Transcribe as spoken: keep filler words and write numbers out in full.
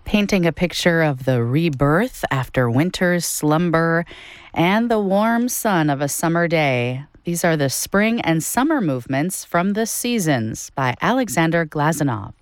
painting a picture of the rebirth after winter's slumber and the warm sun of a summer day. These are the spring and summer movements from the seasons by Alexander Glazunov.